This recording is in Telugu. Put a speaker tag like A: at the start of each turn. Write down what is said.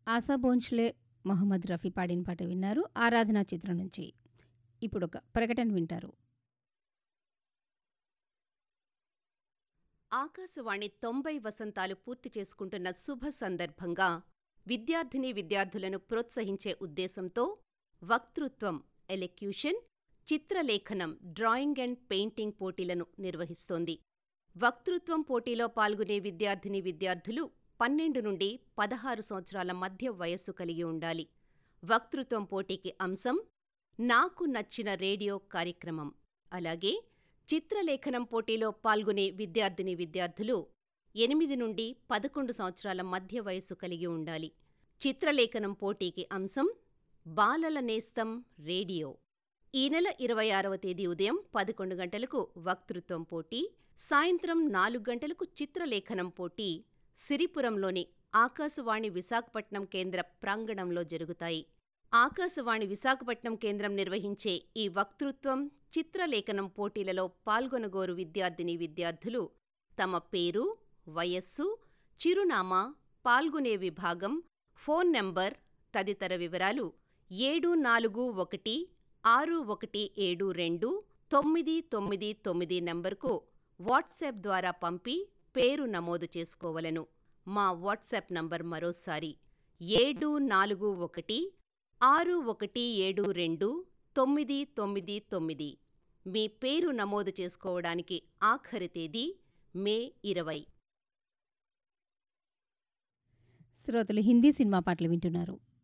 A: ఆశా భోంస్లే, మొహమ్మద్ రఫీ పాడిన పాట విన్నారు. 'ఆరాధన' చిత్రం నుంచి. ఇప్పుడొక ప్రకటన వింటారు.
B: ఆకాశవాణి 90 వసంతాలు పూర్తి చేసుకుంటున్న శుభ సందర్భంగా విద్యార్థులను ప్రోత్సహించే ఉద్దేశంతో వక్తృత్వం, ఎలెక్యూషన్, చిత్రలేఖనం, డ్రాయింగ్ అండ్ పెయింటింగ్ పోటీలను నిర్వహిస్తోంది. వక్తృత్వం పోటీలో పాల్గొనే విద్యార్థులు 12 నుండి 16 సంవత్సరాల మధ్య వయస్సు కలిగి ఉండాలి. వక్తృత్వం పోటీకి అంశం నాకు నచ్చిన రేడియో కార్యక్రమం. అలాగే చిత్రలేఖనం పోటీలో పాల్గొనే విద్యార్థులు 8 నుండి 11 సంవత్సరాల మధ్య వయస్సు కలిగి ఉండాలి. చిత్రలేఖనం పోటీకి అంశం బాలల నేస్తం రేడియో. ఈ నెల 26వ తేదీ ఉదయం 11 గంటలకు వక్తృత్వం పోటీ, సాయంత్రం 4 గంటలకు చిత్రలేఖనం పోటీ సిరిపురంలోని ఆకాశవాణి విశాఖపట్నం కేంద్ర ప్రాంగణంలో జరుగుతాయి. ఆకాశవాణి విశాఖపట్నం కేంద్రం నిర్వహించే ఈ వక్తృత్వం, చిత్రలేఖనం పోటీలలో పాల్గొనగోరు విద్యార్థులు తమ పేరు, వయస్సు, చిరునామా, పాల్గొనే విభాగం, ఫోన్ నంబర్ తదితర వివరాలు 7416172999 నంబర్కు వాట్సాప్ ద్వారా పంపి పేరు నమోదు చేసుకోవలెను. మా వాట్సాప్ నంబర్ మరోసారి 7416172999. మీ పేరు నమోదు చేసుకోవడానికి ఆఖరి తేదీ మే 20.
A: శ్రోతలు హిందీ సినిమా పాటలు వింటున్నారు.